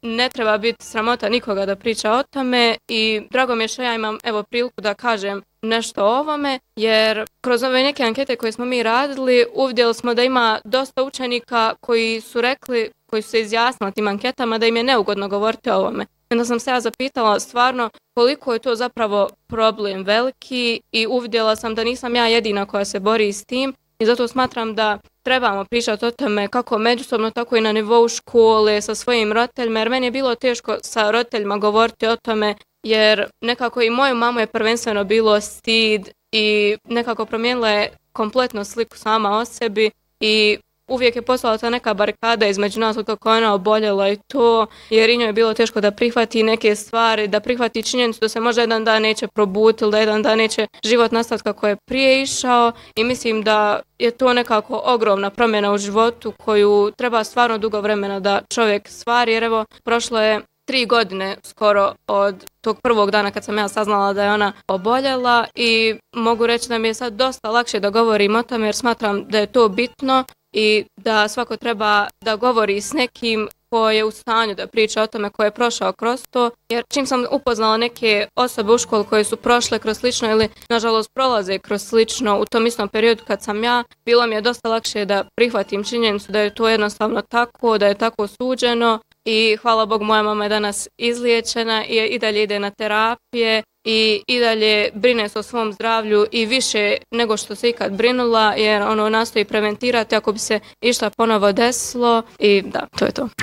ne treba biti sramota nikoga da priča o tome i drago mi je što ja imam priliku da kažem nešto o ovome, jer kroz ove neke ankete koje smo mi radili uvidjeli smo da ima dosta učenika koji su se izjasnili tim anketama da im je neugodno govoriti o ovome. Onda sam se ja zapitala stvarno koliko je to zapravo problem veliki i uvidjela sam da nisam ja jedina koja se bori s tim i zato smatram da trebamo pričati o tome kako međusobno, tako i na nivou škole sa svojim roditeljima, jer meni je bilo teško sa roditeljima govoriti o tome, jer nekako i moju mamu je prvenstveno bilo stid i nekako promijenila je kompletno sliku sama o sebi i uvijek je postala ta neka barikada između nas kako je ona oboljela i to, jer i njoj je bilo teško da prihvati neke stvari, da prihvati činjenicu da se možda jedan dan neće probuditi ili da jedan dan neće život nastati kako je prije išao i mislim da je to nekako ogromna promjena u životu koju treba stvarno dugo vremena da čovjek stvari, jer evo prošlo je 3 godine skoro od tog prvog dana kad sam ja saznala da je ona oboljela i mogu reći da mi je sad dosta lakše da govorim o tome jer smatram da je to bitno i da svako treba da govori s nekim ko je u stanju da priča o tome, ko je prošao kroz to, jer čim sam upoznala neke osobe u školu koje su prošle kroz slično ili nažalost prolaze kroz slično u tom istom periodu kad sam ja, bilo mi je dosta lakše da prihvatim činjenicu da je to jednostavno tako, da je tako suđeno i hvala Bogu moja mama je danas izliječena i dalje ide na terapije i dalje brine se o svom zdravlju i više nego što se ikad brinula jer nastoji preventirati ako bi se išta ponovo desilo i da, to je to.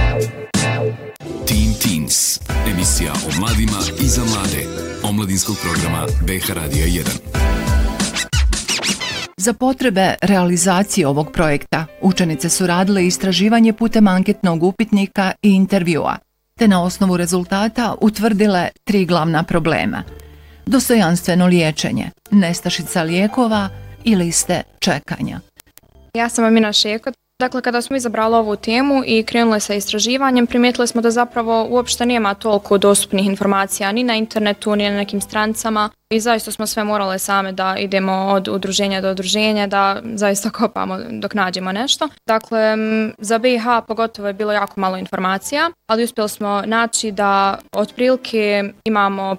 Teen Teens, emisija o mladima i za mlade, omladinskog programa BH Radija 1. Za potrebe realizacije ovog projekta učenice su radile istraživanje putem anketnog upitnika i intervjua, te na osnovu rezultata utvrdile 3 glavna problema: dostojanstveno liječenje, nestašica lijekova i liste čekanja. Ja sam Amina Šeko. Dakle, kada smo izabrali ovu temu i krenuli sa istraživanjem, primijetili smo da zapravo uopšte nema toliko dostupnih informacija ni na internetu, ni na nekim strancama i zaista smo sve morale same da idemo od udruženja do udruženja, da zaista kopamo dok nađemo nešto. Dakle, za BiH pogotovo je bilo jako malo informacija, ali uspjeli smo naći da otprilike imamo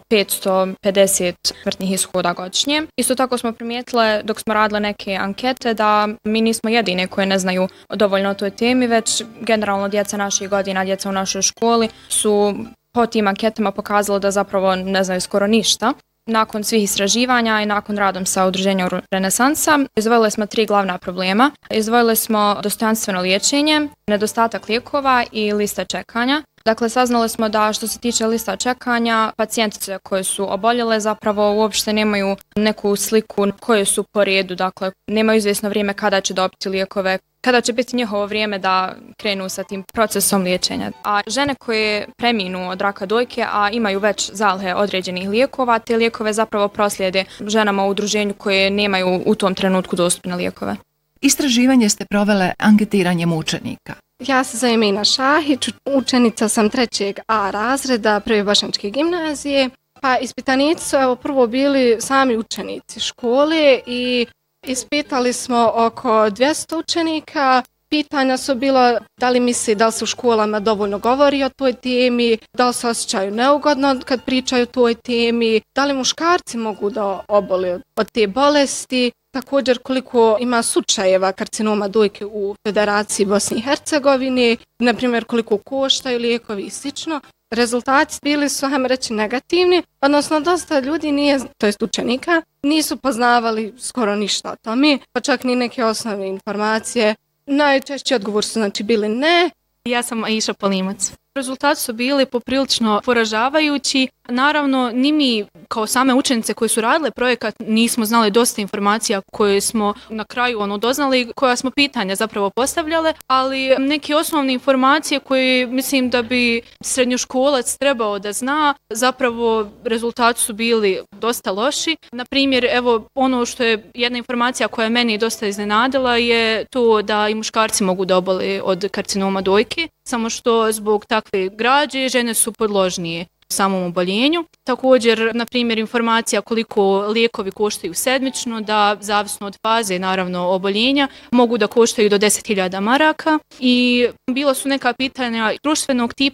550 smrtnih ishoda godišnje. Isto tako smo primijetile dok smo radile neke ankete da mi nismo jedine koje ne znaju dovoljno o toj temi, već generalno djeca naših godina, djeca u našoj školi su po tim anketama pokazalo da zapravo ne znaju skoro ništa. Nakon svih istraživanja i nakon radom sa udruženjem Renesansa, izdvojili smo 3 glavna problema. Izdvojili smo dostojanstveno liječenje, nedostatak lijekova i liste čekanja. Dakle, saznali smo da što se tiče lista čekanja, pacijentice koje su oboljele zapravo uopšte nemaju neku sliku koje su po redu, dakle, nemaju izvjesno vrijeme kada će dobiti lijekove, kada će biti njihovo vrijeme da krenu sa tim procesom liječenja. A žene koje preminu od raka dojke, a imaju već zalihe određenih lijekova, te lijekove zapravo proslijede ženama u udruženju koje nemaju u tom trenutku dostupne lijekove. Istraživanje ste provele anketiranjem učenika. Ja se zovem Ina Šahić, učenica sam 3. A razreda Prve Bošnjačke gimnazije. Pa ispitanici su prvo bili sami učenici škole i ispitali smo oko 200 učenika. Pitanja su bila da li misli da li se u školama dovoljno govori o toj temi, da li se osjećaju neugodno kad pričaju o toj temi, da li muškarci mogu da obole od te bolesti, također koliko ima slučajeva karcinoma dojke u Federaciji Bosne i Hercegovine, na primjer koliko koštaju lijekovi i slično. Rezultati bili su, hajmo reći, negativni, odnosno dosta ljudi to jest učenika, nisu poznavali skoro ništa o tome, pa čak ni neke osnovne informacije. Najčešći odgovor su bili ne. Ja sam Aisha Polimac. Rezultati su bili poprilično poražavajući. Naravno, ni mi kao same učenice koje su radile projekat nismo znali dosta informacija koje smo na kraju doznali, koja smo pitanja zapravo postavljale, ali neke osnovne informacije koje mislim da bi srednjoškolac trebao da zna, zapravo rezultati su bili dosta loši. Na primjer, evo ono što je jedna informacija koja je meni dosta iznenadila je to da i muškarci mogu da obole od karcinoma dojke, samo što zbog takve građe žene su podložnije samom oboljenju. Također, na primjer, informacija koliko lijekovi koštaju sedmično, da zavisno od faze, naravno, oboljenja, mogu da koštaju do 10.000 maraka. I bila su neka pitanja društvenog tipa